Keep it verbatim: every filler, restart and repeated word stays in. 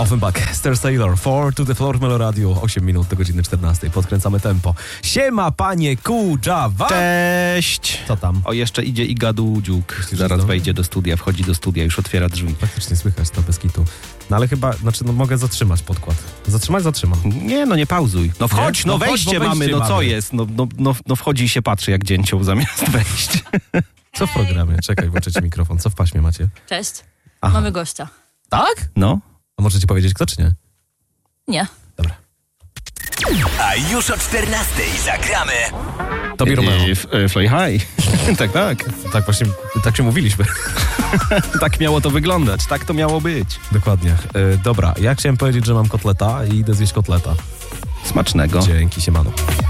Offenbach, Star Sailor, four to the floor w Melo Radio, osiem minut do godziny czternastej. Podkręcamy tempo. Siema, panie Kudżawa! Cześć! Co tam? O, jeszcze idzie Iga Dudziuk. Myślisz, Zaraz że to- wejdzie do studia, wchodzi do studia, już otwiera drzwi. Faktycznie słychać to bez kitu. No ale chyba, znaczy no mogę zatrzymać podkład. Zatrzymać? Zatrzymam. Nie, no nie pauzuj. No wchodź, Nie? no, No chodź, wejście bo mamy, wejście no co mamy. jest? No, no, no, no wchodzi i się patrzy jak dzięcioł zamiast wejść. Co w programie? Czekaj, włączę ci mikrofon. Co w paśmie macie? Cześć. Aha. Mamy gościa. Tak? No. A możecie powiedzieć kto, czy nie? Nie. Dobra. A już o czternastej zagramy. Tobi Romeo. I, f, e, Fly High. tak, tak. Tak właśnie, tak się mówiliśmy. Tak miało to wyglądać, tak to miało być. Dokładnie. E, dobra, ja chciałem powiedzieć, że mam kotleta i idę zjeść kotleta. Smacznego. Dzięki, siemano.